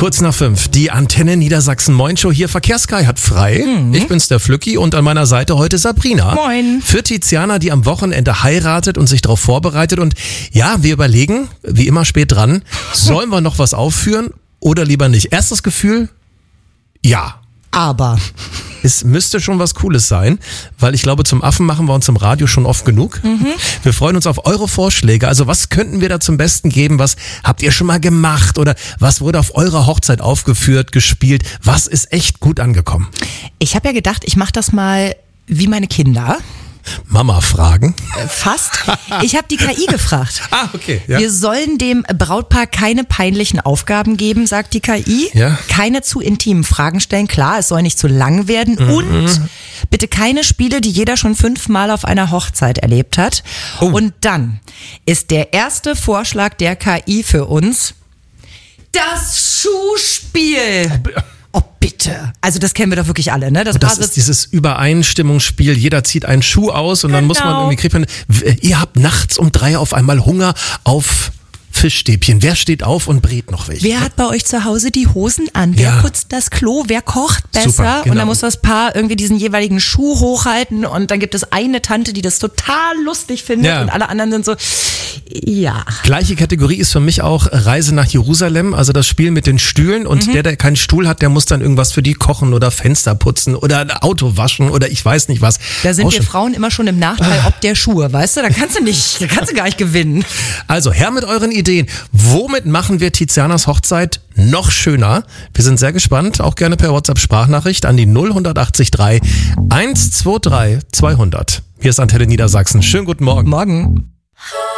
Kurz nach 5, die Antenne Niedersachsen Moin-Show hier. Verkehrssky hat frei. Ich bin's, der Flücki, und an meiner Seite heute Sabrina. Moin. Für Tiziana, die am Wochenende heiratet und sich darauf vorbereitet. Und ja, wir überlegen, wie immer spät dran, sollen wir noch was aufführen oder lieber nicht? Erstes Gefühl, ja. Aber Es müsste schon was Cooles sein, weil ich glaube, zum Affen machen wir uns im Radio schon oft genug. Wir freuen uns auf eure Vorschläge. Also was könnten wir da zum Besten geben? Was habt ihr schon mal gemacht? Oder was wurde auf eurer Hochzeit aufgeführt, gespielt? Was ist echt gut angekommen? ich habe ja gedacht, ich mache das mal wie meine Kinder. Mama fragen. Fast. Ich habe die KI gefragt. Okay. Ja. Wir sollen dem Brautpaar keine peinlichen Aufgaben geben, sagt die KI. Ja. Keine zu intimen Fragen stellen. Klar, es soll nicht zu lang werden. Und bitte keine Spiele, die jeder schon 5-mal auf einer Hochzeit erlebt hat. Oh. Und dann ist der erste Vorschlag der KI für uns das Schuhspiel. Oh, bitte. Also das kennen wir doch wirklich alle, ne? Das ist dieses Übereinstimmungsspiel, jeder zieht einen Schuh aus und dann muss man irgendwie, kriegt man, ihr habt nachts um 3 auf einmal Hunger auf Fischstäbchen. Wer steht auf und brät noch welche? Wer hat bei euch zu Hause die Hosen an? Wer Ja. putzt das Klo? Wer kocht besser? Super, genau. Und dann muss das Paar irgendwie diesen jeweiligen Schuh hochhalten und dann gibt es eine Tante, die das total lustig findet Ja. und alle anderen sind so, ja. Gleiche Kategorie ist für mich auch Reise nach Jerusalem, also das Spiel mit den Stühlen und der keinen Stuhl hat, der muss dann irgendwas für die kochen oder Fenster putzen oder ein Auto waschen oder ich weiß nicht was. Da sind Auch wir schon. Frauen immer schon im Nachteil, ob der Schuhe, weißt du? Da kannst du gar nicht gewinnen. Also her mit euren Ideen. Womit machen wir Tizianas Hochzeit noch schöner? Wir sind sehr gespannt. Auch gerne per WhatsApp-Sprachnachricht an die 0183 123 200. Hier ist Antenne Niedersachsen. Schönen guten Morgen. Morgen.